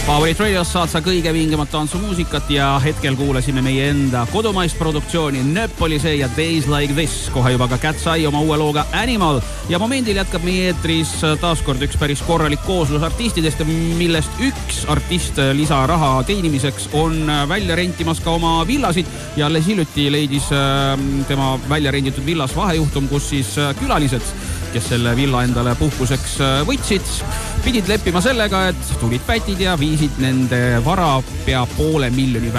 Favorit Radios saad sa kõige vingemat tantsumuusikat ja hetkel kuulasime meie enda kodumaist produktsiooni Nepalise ja Days Like This, kohe juba ka Cat's Eye oma uue looga Animal ja momendil jätkab meie eetris taaskord üks päris korralik kooslus artistidest, millest üks artist lisaraha teenimiseks on välja rentimas ka oma villasid ja alles hiljuti leidis tema välja renditud villas vahejuhtum, kus siis külalised, kes selle villa endale puhkuseks võtsid, pidid leppima sellega, et tulid pätid ja viisid nende vara pea 500 000